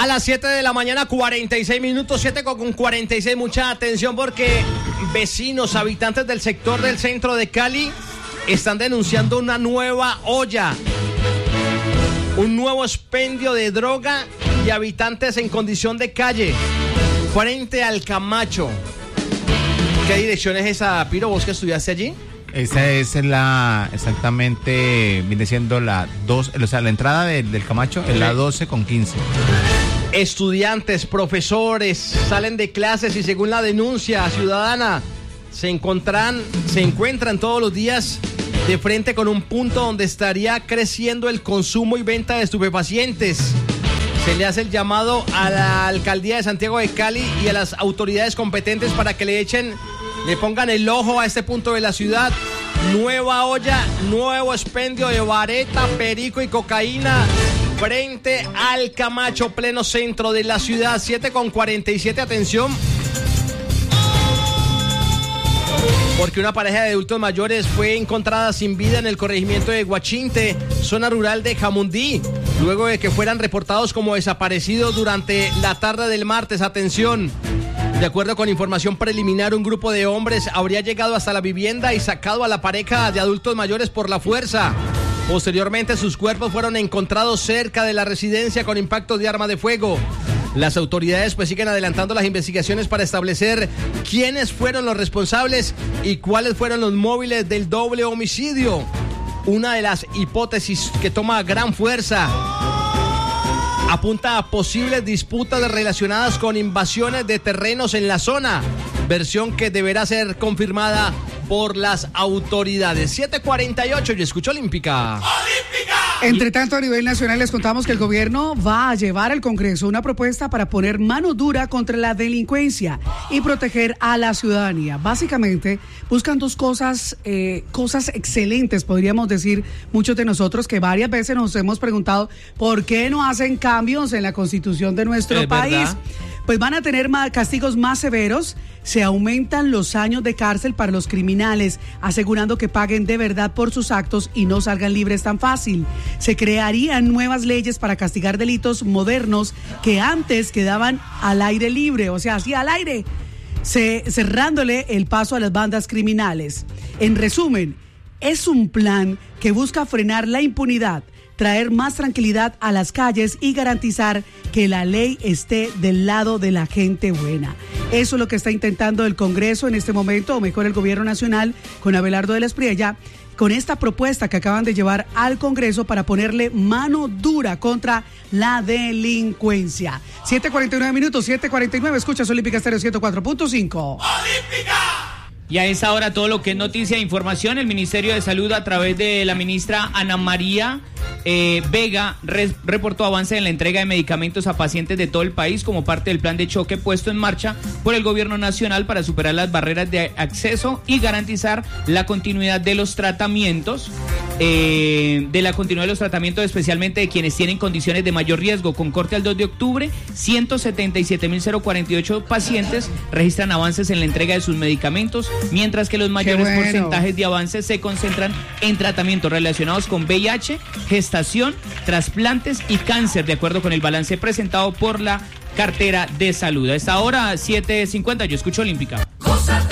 A las 7 de la mañana, 46 minutos, 7:46. Mucha atención porque vecinos, habitantes del sector del centro de Cali están denunciando una nueva olla, un nuevo expendio de droga y habitantes en condición de calle frente al Camacho. ¿Qué dirección es esa, Piro? ¿Vos que estudiaste allí? Esa es exactamente, viene siendo la 2, o sea, la entrada del Camacho es la 12:15. Estudiantes, profesores salen de clases y según la denuncia ciudadana se encuentran todos los días de frente con un punto donde estaría creciendo el consumo y venta de estupefacientes. Se le hace el llamado a la alcaldía de Santiago de Cali y a las autoridades competentes para que le pongan el ojo a este punto de la ciudad. Nueva olla, nuevo expendio de vareta, perico y cocaína frente al Camacho, pleno centro de la ciudad. 7:47, atención, porque una pareja de adultos mayores fue encontrada sin vida en el corregimiento de Guachinte, zona rural de Jamundí, luego de que fueran reportados como desaparecidos durante la tarde del martes. Atención, de acuerdo con información preliminar, un grupo de hombres habría llegado hasta la vivienda y sacado a la pareja de adultos mayores por la fuerza. Posteriormente, sus cuerpos fueron encontrados cerca de la residencia con impacto de arma de fuego. Las autoridades siguen adelantando las investigaciones para establecer quiénes fueron los responsables y cuáles fueron los móviles del doble homicidio. Una de las hipótesis que toma gran fuerza apunta a posibles disputas relacionadas con invasiones de terrenos en la zona, versión que deberá ser confirmada por las autoridades. 7:48 y escucho Olímpica. Entre tanto, a nivel nacional les contamos que el gobierno va a llevar al Congreso una propuesta para poner mano dura contra la delincuencia y proteger a la ciudadanía. Básicamente buscan dos cosas excelentes, podríamos decir muchos de nosotros, que varias veces nos hemos preguntado por qué no hacen cambios en la Constitución de nuestro país. ¿Verdad? Pues van a tener castigos más severos, se aumentan los años de cárcel para los criminales, asegurando que paguen de verdad por sus actos y no salgan libres tan fácil. Se crearían nuevas leyes para castigar delitos modernos que antes quedaban al aire libre, o sea, así al aire, cerrándole el paso a las bandas criminales. En resumen, es un plan que busca frenar la impunidad, traer más tranquilidad a las calles y garantizar que la ley esté del lado de la gente buena. Eso es lo que está intentando el Congreso en este momento, o mejor el Gobierno Nacional, con Abelardo de la Espriella, con esta propuesta que acaban de llevar al Congreso para ponerle mano dura contra la delincuencia. 7:49 minutos, 7:49, escuchas Olímpica Estéreo 104.5. ¡Olímpica! Y a esa hora todo lo que es noticia e información, el Ministerio de Salud a través de la ministra Ana María Vega reportó avance en la entrega de medicamentos a pacientes de todo el país como parte del plan de choque puesto en marcha por el gobierno nacional para superar las barreras de acceso y garantizar la continuidad de los tratamientos, especialmente de quienes tienen condiciones de mayor riesgo. Con corte al 2 de octubre, 177.048 pacientes registran avances en la entrega de sus medicamentos, mientras que los mayores porcentajes de avances se concentran en tratamientos relacionados con VIH, gestación, trasplantes y cáncer, de acuerdo con el balance presentado por la cartera de salud. A esta hora, 7:50, yo escucho Olímpica.